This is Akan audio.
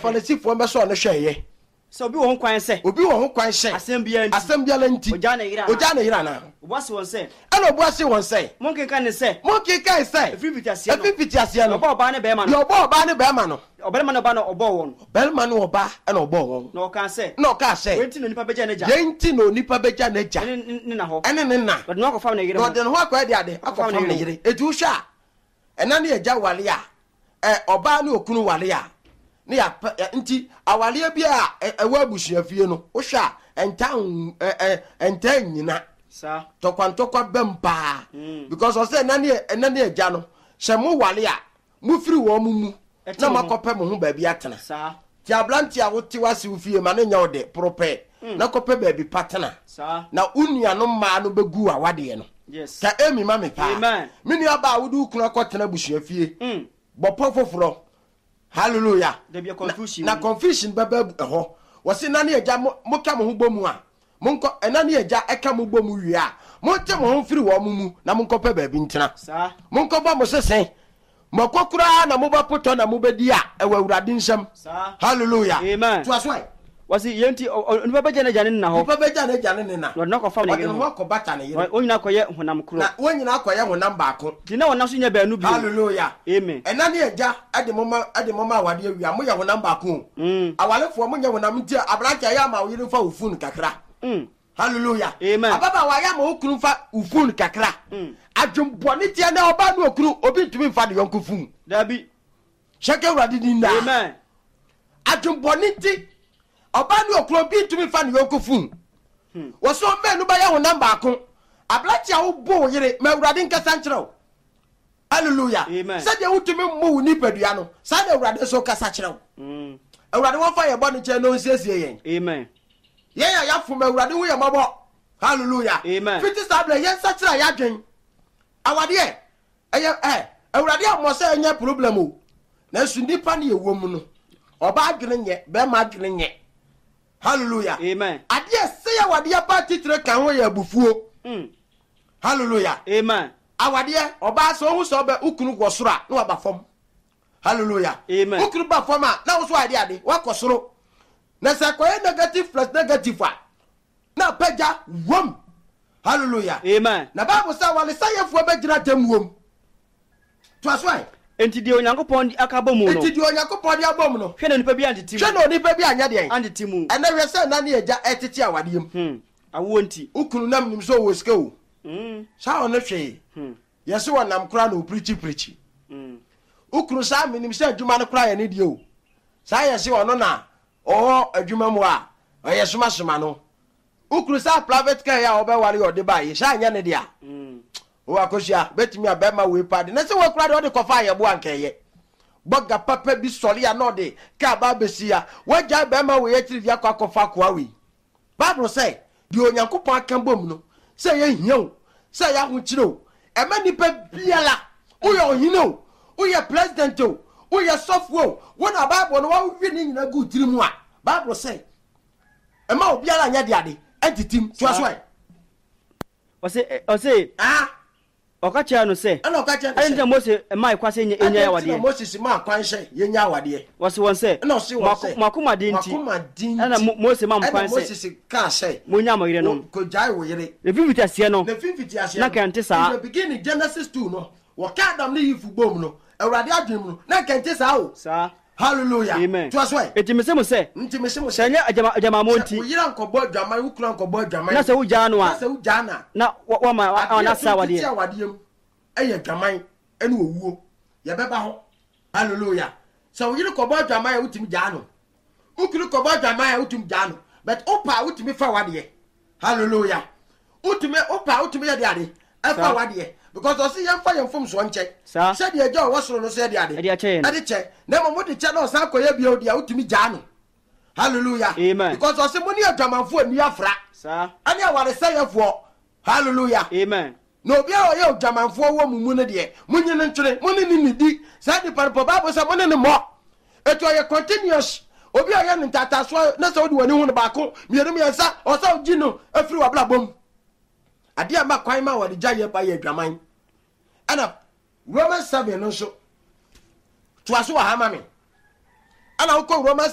Farisifo mbe so no hweye so obi wo ho kwan se asem bia nti oja na yira na obuase won se ana obuase won se monke kan se efifiti asia no oba ne be ma no yo oba ne be ma no obele ma no ba no obo won belma no oba ana obo won no kan se wenti no nipa beja neja yenti no nipa beja neja ni na ho ene ne na but no akofam na yire no de no akwa de ade akofam na yire etu hwa ena ne eja wale a oba ne okunu wale a ne ya nti awale bia ewa abusuafie no wo hwa enta nyina sa tokwantokwa bempa because o say ena ne eja no hye mo wale a mu firi wo mu na makope mo ho ba bi atena sa ti ablanti a wote wase ufie ma ne nya ode prope na kope ba bi patena sa na unua no ma no begu awade no yes ka emi ma me pa amen mini aba wudu kuna kotena busuafie bopo foforo hallelujah na confusion baba ho wose na ne eja mo ka mo ho bomu a monko ena ne eja eka mo bomu wi a mo te mo ho firi wo mu na monko pe ba bi ntena sa monko ba mo sesen makokura na mo ba poto na mo bedi a ewawurade nsam hallelujah amen to aswai wasi yenti nipa beja neja ne na ho nipa beja neja ne na no akofam na yire no akobata ne yire onyina koye honam kro na onyina koye honam baako ti na wonam so nya baanu bi hallelujah amen ena ne eja ade moma awade awia mo ya honam baako awalefo mo nya honam nti abraka ya ma yire fa ufun kakra hallelujah amen ababa wa ya ma okunu fa ufun kakra adwumbone tie na oba no okunu obi ntumi fa de yonko fun dabi sheke urade din na amen adwumbone ti oba no okunu obi ntumi fa de yonko fun wo so me no ba ya honam baako ablati a wo bo yire ma urade nkasa nkyerɛw hallelujah said you to me mu ni padua no said urade so kasa kyerɛw urade wo fa ye bɔ ne kyɛ no nsiesie yen amen ya fom urade wo ye mabɔ hallelujah amen fiti stable yen sa kyerɛ ya dwen awade urade a mo se enya problem o na su nipa ne ye wo mu no oba adwene nye be ma adwene nye hallelujah amen ade se ya wade ya ba titre kan ho ya bufuo hallelujah amen awade oba so hu so be ukunu go soro a na wa ba fom hallelujah amen ukunu ba fom a na wo so ade wa kosoro na se koye negative plus negative a na paja wom hallelujah amen na bible say wale sayefo be gina tamuom to aswai enti di onyankopon di akabom no enti di onyankopon di abom no hwe na nipa bi antitimu hwe na nipa bi anya de antitimu ena hwe se na ne eja etiti awadem awo nti ukunu nam nim so wo sika o sa ono hwe yesi wonam kra na preach ukunu sa minim se adwuma no kra ye ne die o sa yesi wono na adwuma mu a oyesuma soma no ukunu sa private car ya obeware ode ba ye sa anya ne dia o akosia betimi abema we pad na se wo kra de ode kofa ye bo ankeye boga papa bi sori ya no de ka ba besia waja abema we ye tiri ya kofa kwa we bible say di onyankopon akambom no se ye hian se ya ho kire ema nipa biala wo ye ohino wo ye president o wo ye software wo na bible no wo wi ni nyina gu tiri mu a bible say ema obiala nya de ade entitim to aswai ose okacha no se ana okacha no se Mose mai kwase enya awade Moses ma kwanhye yenya awade wose won se na ose won se makoma dinti ana Mose ma kwanse Moses ka se monya mo yire no ko jai wo yire le fifiti ase no le fifiti ase na kante sa the beginning Genesis 2 no wo ka Adam ne yifu bom no awade adwem no na kante sa o sa hallelujah amen to aswe etimese mo se senya ajama monti wo yira nkobo adwaman wo kura nkobo adwaman na se wo jaa no a na se wo jaa na na wa ma na sa wade ti awadem eye adwaman ene owuo ye beba ho hallelujah so wo yira nkobo adwaman wo timi jaa no wo kura nkobo adwaman wo timi jaa no but opa wo timi fa wade hallelujah wo timi ye de ade afa wade because o see yemfa yemfom so nche se de eja wo soro no se de ade ade che na mo de che na o sa koye bia o dia utimi ja no hallelujah amen because o se mo ni adwamanfo ani afra sa ani aware se yefo hallelujah amen no bia o ye adwamanfo wo mumu ne de munyi ne ntwere mo ni ni di sa de parpo bible se mo ne ne mo eto ye continuous obi o ye ntata so na se o de wani hu ne ba ko mienu miensa o sa o gi no afiri wa bla bom ade ama kwan ma wade jaye pa ye adwaman ana Romans 7 no so to aso ha ma me ana ko Romans